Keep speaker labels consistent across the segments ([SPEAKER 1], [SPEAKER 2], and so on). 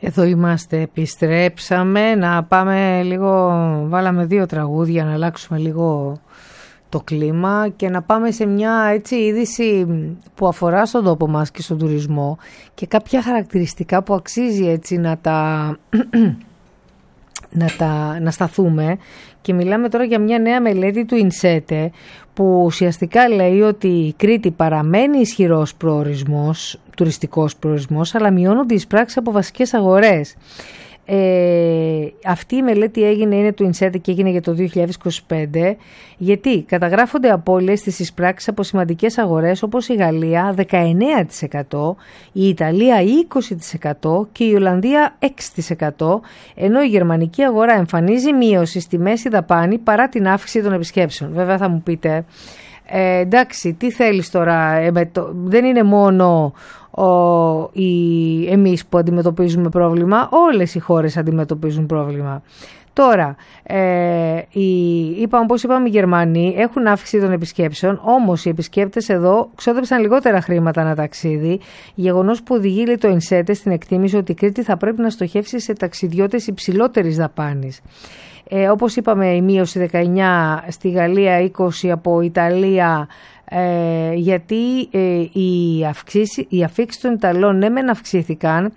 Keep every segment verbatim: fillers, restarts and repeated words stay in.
[SPEAKER 1] Εδώ είμαστε, επιστρέψαμε να πάμε λίγο, βάλαμε δύο τραγούδια να αλλάξουμε λίγο το κλίμα και να πάμε σε μια έτσι είδηση που αφορά στον τόπο μας και στον τουρισμό και κάποια χαρακτηριστικά που αξίζει έτσι να τα, να τα να σταθούμε. Και μιλάμε τώρα για μια νέα μελέτη του Ινσέτε που ουσιαστικά λέει ότι η Κρήτη παραμένει ισχυρός προορισμός, τουριστικός προορισμός, αλλά μειώνονται οι εισπράξεις από βασικές αγορές. Ε, αυτή η μελέτη έγινε, είναι του Ινσέτε και έγινε για το δύο χιλιάδες είκοσι πέντε, γιατί καταγράφονται απώλειες στις εισπράξεις από σημαντικές αγορές όπως η Γαλλία δεκαεννέα τοις εκατό, η Ιταλία είκοσι τοις εκατό και η Ολλανδία έξι τοις εκατό, ενώ η γερμανική αγορά εμφανίζει μείωση στη μέση δαπάνη παρά την αύξηση των επισκέψεων. Βέβαια θα μου πείτε, ε, εντάξει, τι θέλεις τώρα, ε, με το, δεν είναι μόνο ο, οι, εμείς που αντιμετωπίζουμε πρόβλημα, όλες οι χώρες αντιμετωπίζουν πρόβλημα. Τώρα, ε, οι, είπαμε, όπως είπαμε, οι Γερμανοί έχουν αύξηση των επισκέψεων, όμως οι επισκέπτες εδώ ξόδεψαν λιγότερα χρήματα ένα ταξίδι, γεγονός που οδηγεί, λέει, το Ινσέτε στην εκτίμηση ότι η Κρήτη θα πρέπει να στοχεύσει σε ταξιδιώτες υψηλότερης δαπάνης. Ε, όπως είπαμε, η μείωση δεκαεννέα στη Γαλλία, είκοσι από Ιταλία, ε, γιατί ε, οι, αυξήσεις, οι αφίξεις των Ιταλών ναι μεν αυξήθηκαν,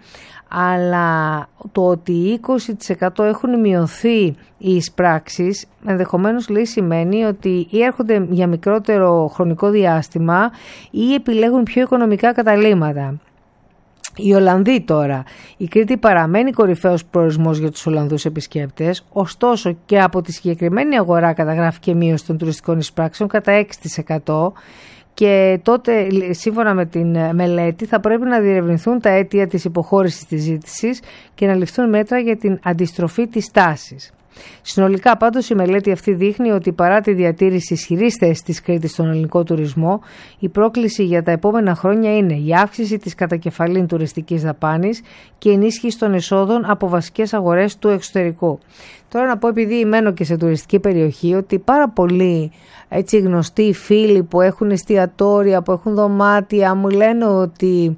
[SPEAKER 1] αλλά το ότι είκοσι τοις εκατό έχουν μειωθεί οι εισπράξεις ενδεχομένως, λέει, σημαίνει ότι ή έρχονται για μικρότερο χρονικό διάστημα ή επιλέγουν πιο οικονομικά καταλύματα. Οι Ολλανδοί τώρα, η Κρήτη παραμένει κορυφαίος προορισμός για τους Ολλανδούς επισκέπτες, ωστόσο και από τη συγκεκριμένη αγορά καταγράφηκε μείωση των τουριστικών εισπράξεων κατά έξι τοις εκατό και τότε, σύμφωνα με την μελέτη, θα πρέπει να διερευνηθούν τα αίτια της υποχώρησης της ζήτησης και να ληφθούν μέτρα για την αντιστροφή της τάσης. Συνολικά πάντως η μελέτη αυτή δείχνει ότι παρά τη διατήρηση ισχυρής θέσης της Κρήτης στον ελληνικό τουρισμό, η πρόκληση για τα επόμενα χρόνια είναι η αύξηση της κατακεφαλήν τουριστικής δαπάνης και η ενίσχυση των εσόδων από βασικές αγορές του εξωτερικού. Τώρα να πω, επειδή μένω και σε τουριστική περιοχή, ότι πάρα πολλοί έτσι γνωστοί φίλοι που έχουν εστιατόρια, που έχουν δωμάτια, μου λένε ότι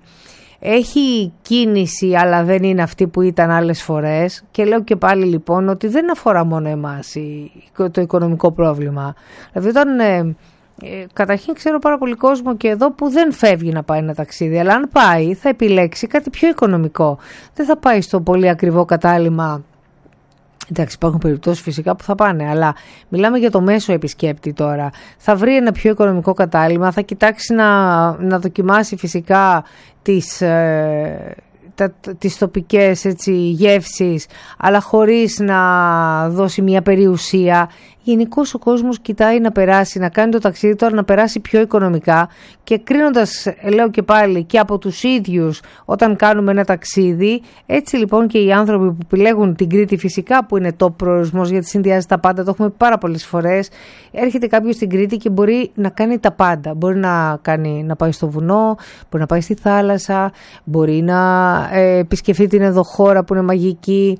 [SPEAKER 1] έχει κίνηση αλλά δεν είναι αυτή που ήταν άλλες φορές, και λέω και πάλι λοιπόν ότι δεν αφορά μόνο εμάς το οικονομικό πρόβλημα. Δηλαδή όταν ε, ε, καταρχήν ξέρω πάρα πολύ κόσμο και εδώ που δεν φεύγει να πάει ένα ταξίδι, αλλά αν πάει θα επιλέξει κάτι πιο οικονομικό, δεν θα πάει στο πολύ ακριβό κατάλημα. Εντάξει, υπάρχουν περιπτώσεις φυσικά που θα πάνε, αλλά μιλάμε για το μέσο επισκέπτη τώρα. Θα βρει ένα πιο οικονομικό κατάλημα, θα κοιτάξει να, να δοκιμάσει φυσικά τις, ε, τα, τις τοπικές έτσι, γεύσεις, αλλά χωρίς να δώσει μια περιουσία. Γενικώς ο κόσμος κοιτάει να περάσει, να κάνει το ταξίδι τώρα να περάσει πιο οικονομικά, και κρίνοντας, λέω και πάλι, και από τους ίδιους όταν κάνουμε ένα ταξίδι, έτσι λοιπόν και οι άνθρωποι που επιλέγουν την Κρήτη, φυσικά που είναι top προορισμός γιατί συνδυάζει τα πάντα, το έχουμε πάρα πολλές φορές. Έρχεται κάποιος στην Κρήτη και μπορεί να κάνει τα πάντα. Μπορεί να, κάνει, να πάει στο βουνό, μπορεί να πάει στη θάλασσα, μπορεί να ε, επισκεφτεί την ενδοχώρα που είναι μαγική,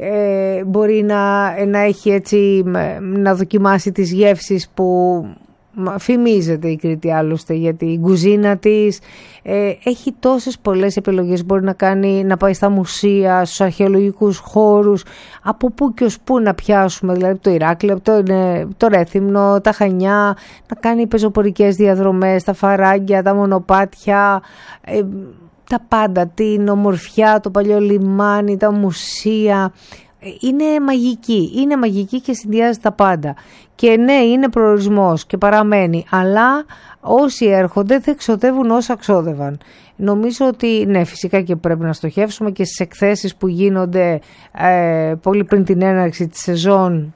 [SPEAKER 1] ε, μπορεί να, να έχει έτσι, να δοκιμάσει τις γεύσεις που φημίζεται η Κρήτη άλλωστε για την κουζίνα της. Ε, έχει τόσες πολλές επιλογές, μπορεί να κάνει, να πάει στα μουσεία, στους αρχαιολογικούς χώρους, από πού και ως πού να πιάσουμε, δηλαδή το Ηράκλειο, το, το Ρέθυμνο, τα Χανιά, να κάνει πεζοπορικές διαδρομές, τα φαράγγια, τα μονοπάτια, ε, τα πάντα, την ομορφιά, το παλιό λιμάνι, τα μουσεία. Είναι μαγική, είναι μαγική και συνδυάζει τα πάντα. Και ναι, είναι προορισμός και παραμένει, αλλά όσοι έρχονται δεν ξοδεύουν όσα ξόδευαν. Νομίζω ότι ναι, φυσικά και πρέπει να στοχεύσουμε και στις εκθέσεις που γίνονται ε, πολύ πριν την έναρξη της σεζόν.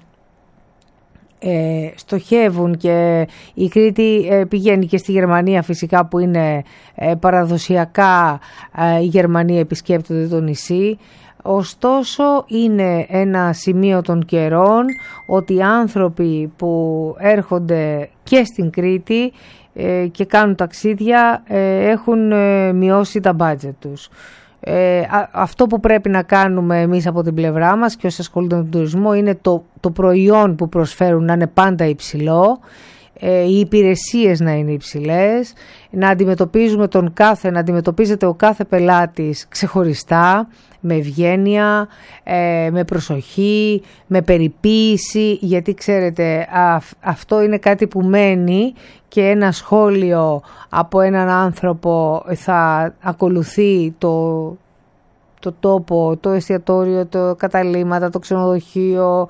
[SPEAKER 1] Ε, στοχεύουν, και η Κρήτη ε, πηγαίνει και στη Γερμανία φυσικά, που είναι ε, παραδοσιακά ε, η Γερμανία επισκέπτονται το νησί. Ωστόσο είναι ένα σημείο των καιρών ότι οι άνθρωποι που έρχονται και στην Κρήτη ε, και κάνουν ταξίδια ε, έχουν ε, μειώσει τα budget τους. Ε, αυτό που πρέπει να κάνουμε εμείς από την πλευρά μας και όσοι ασχολούνται με τον τουρισμό είναι το, το προϊόν που προσφέρουν να είναι πάντα υψηλό, οι υπηρεσίες να είναι υψηλές, να αντιμετωπίζουμε τον κάθε, να αντιμετωπίζεται ο κάθε πελάτης ξεχωριστά, με ευγένεια, με προσοχή, με περιποίηση, γιατί ξέρετε αυτό είναι κάτι που μένει και ένα σχόλιο από έναν άνθρωπο θα ακολουθεί το, το τόπο, το εστιατόριο, το καταλύματα, το ξενοδοχείο,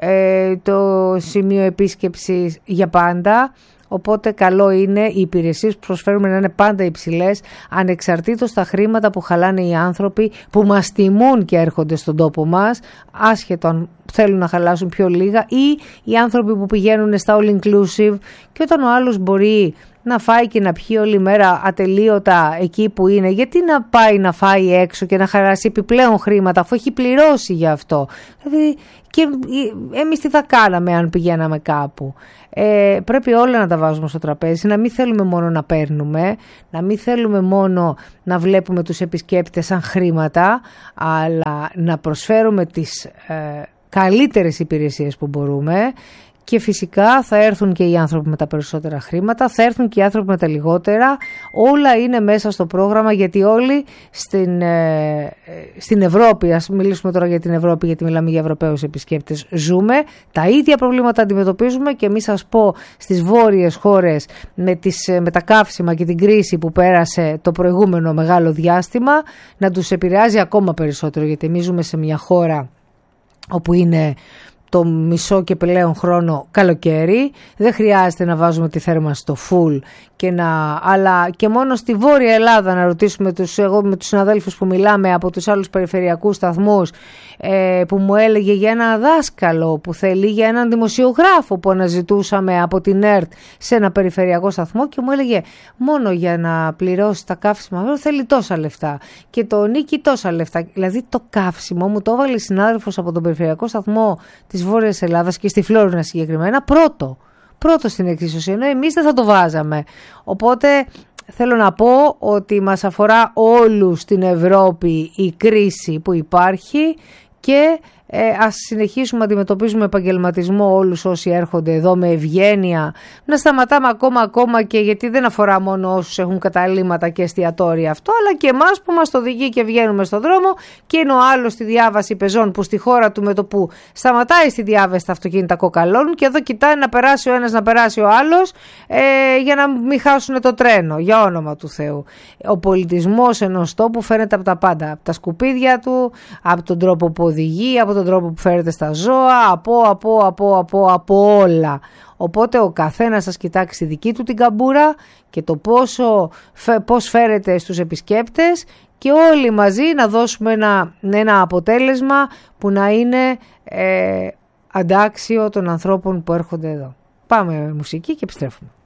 [SPEAKER 1] το σημείο επίσκεψης για πάντα. Οπότε καλό είναι οι υπηρεσίες που προσφέρουμε να είναι πάντα υψηλές, ανεξαρτήτως τα χρήματα που χαλάνε οι άνθρωποι που μας τιμούν και έρχονται στον τόπο μας, άσχετο αν θέλουν να χαλάσουν πιο λίγα, ή οι άνθρωποι που πηγαίνουν στα all inclusive και όταν ο άλλος μπορεί να φάει και να πιει όλη μέρα ατελείωτα εκεί που είναι, γιατί να πάει να φάει έξω και να χαράσει επιπλέον χρήματα αφού έχει πληρώσει για αυτό. Δηλαδή, και εμείς τι θα κάναμε αν πηγαίναμε κάπου. Ε, πρέπει όλα να τα βάζουμε στο τραπέζι, να μην θέλουμε μόνο να παίρνουμε, να μην θέλουμε μόνο να βλέπουμε τους επισκέπτες σαν χρήματα, αλλά να προσφέρουμε τις ε, καλύτερες υπηρεσίες που μπορούμε. Και φυσικά θα έρθουν και οι άνθρωποι με τα περισσότερα χρήματα, θα έρθουν και οι άνθρωποι με τα λιγότερα. Όλα είναι μέσα στο πρόγραμμα, γιατί όλοι στην, ε, στην Ευρώπη, ας μιλήσουμε τώρα για την Ευρώπη γιατί μιλάμε για Ευρωπαίους επισκέπτες, ζούμε, τα ίδια προβλήματα αντιμετωπίζουμε και εμείς σας πω στις βόρειες χώρες με, τις, με τα καύσιμα και την κρίση που πέρασε το προηγούμενο μεγάλο διάστημα να τους επηρεάζει ακόμα περισσότερο, γιατί εμείς ζούμε σε μια χώρα όπου είναι το μισό και πλέον χρόνο καλοκαίρι, δεν χρειάζεται να βάζουμε τη θέρμανση στο full και να, αλλά και μόνο στη Βόρεια Ελλάδα να ρωτήσουμε τους, εγώ με τους συναδέλφους που μιλάμε από τους άλλους περιφερειακούς σταθμούς ε, που μου έλεγε για ένα δάσκαλο που θέλει, για έναν δημοσιογράφο που αναζητούσαμε από την ΕΡΤ σε ένα περιφερειακό σταθμό και μου έλεγε μόνο για να πληρώσει τα καύσιμα θέλει τόσα λεφτά και το νίκη τόσα λεφτά, δηλαδή το καύσιμο μου το έβαλε συνάδελφος από τον περιφερειακό σταθμό της Βόρειας Ελλάδας και στη Φλόρινα συγκεκριμένα πρώτο, πρώτο στην εξίσωση, ενώ εμείς δεν θα το βάζαμε. Οπότε θέλω να πω ότι μας αφορά όλους στην Ευρώπη η κρίση που υπάρχει και ε, ας συνεχίσουμε να αντιμετωπίζουμε επαγγελματισμό όλους όσοι έρχονται εδώ με ευγένεια, να σταματάμε ακόμα ακόμα και γιατί δεν αφορά μόνο όσους έχουν καταλύματα και εστιατόρια αυτό, αλλά και εμάς που μας το οδηγεί και βγαίνουμε στον δρόμο και είναι ο άλλος στη διάβαση πεζών που στη χώρα του με το που σταματάει στη διάβαση τα αυτοκίνητα κοκαλώνουν και εδώ κοιτάει να περάσει ο ένας να περάσει ο άλλος ε, για να μην χάσουν το τρένο, για όνομα του Θεού. Ο πολιτισμός ενός τόπου φαίνεται από τα πάντα, από τα σκουπίδια του, από τον τρόπο που οδηγεί, από τον τρόπο που φέρεται στα ζώα, από, από, από, από, από όλα. Οπότε ο καθένας σας κοιτάξει τη δική του την καμπούρα και το πόσο, πώς φέρεται στους επισκέπτες και όλοι μαζί να δώσουμε ένα, ένα αποτέλεσμα που να είναι ε, αντάξιο των ανθρώπων που έρχονται εδώ. Πάμε μουσική και επιστρέφουμε.